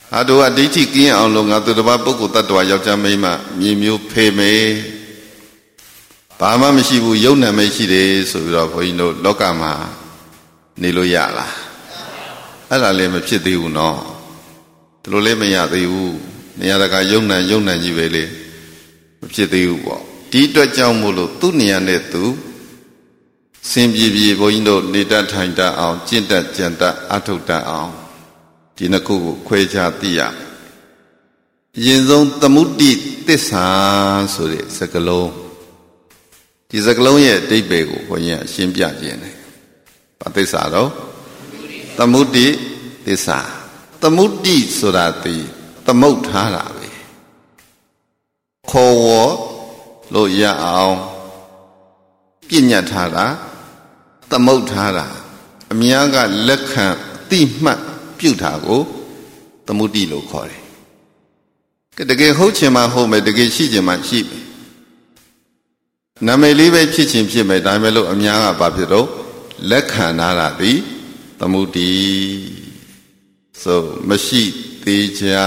အာတို့အဒိဋ္ဌိကင်းအောင်လို့ငါသူတစ်ပါးပုဂ္ဂိုလ်တ attva ယောက်ျားမိန်းမမြေမျိုးဖေမေဘာမှမရှိဘူးယုံနာမရှိတယ်ဆိုပြီးတော့ဘုန်းကြီးတို့လောကမှာနေလို့ရလားအဲ့ဒါလည်းမဖြစ်သေးဘူးနော်ဒီလိုလည်းမရသေးဘူးနေရာတကာယုံနာကြီးပဲလေမဖြစ်သေးဘူးပေါ့ဒီအတွက်ကြောင့်မို့လို့သူ့နေရာနဲ့သူစင်ပြေပြေဘုန်းကြီးတို့နေတတ်ထိုင်တတ်အောင်ကျင့်တတ်ကြံတတ်အထုတ်တတ်အောင်ဒီနှစ်ခုကိုခွဲခြားသိရအရင်ဆုံးသမုဒ္ဒိသစ္စာဆိုတဲ့စကားလုံးဒီစကားလုံးရဲ့အဓိပ္ပာယ်ကိုဘုန်းကြီးကရှင်းပြခြင်းတယ်ဘာသစ္စာတော့သမုဒ္ဒိသစ္စာသမုဒ္ဒိဆိုတာဒီသမုတ်ထားတာပဲခေါ်ဝေါ်လို့ရအောင်ပြညတ်ထားတာသမုတ်ထားတာအများကလက်ခံသိမှတ်ပြုတာကိုသမုဒ္ဒိလို့ခေါ်တယ်တကယ်ဟုတ်ချင်မှဟုတ်မယ်တကယ်ရှိချင်မှရှိမယ်နာမည်လေးပဲဖြစ်ချင်ဖြစ်မယ်ဒါပေမဲ့လို့အများကဘာဖြစ်တော့လက်ခံထားတာဒီသမုဒ္ဒိဆိုမရှိသေးချာ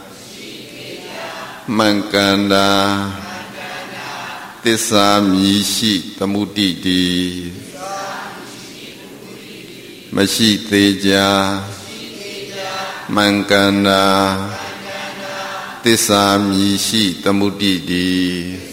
မှန်ကန်တာသစ္စာမြည်ရှိသမုဒ္ဒိတိမရှိသေးချာမှန်ကန်တာသစ္စာမြည်ရှိသမုဒ္ဒိတိ